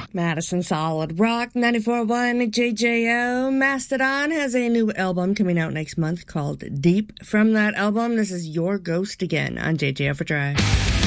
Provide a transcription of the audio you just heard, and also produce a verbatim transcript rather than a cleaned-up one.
Madison Solid Rock ninety-four point one J J O. Mastodon has a new album coming out next month called Deep. From that album, this is Your Ghost Again on J J O for Drive.